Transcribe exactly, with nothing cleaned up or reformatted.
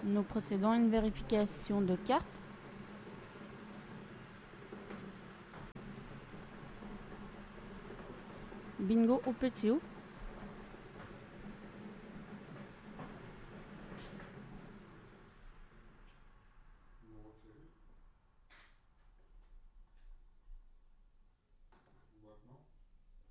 Nous procédons à une vérification de carte. Bingo ou petit O.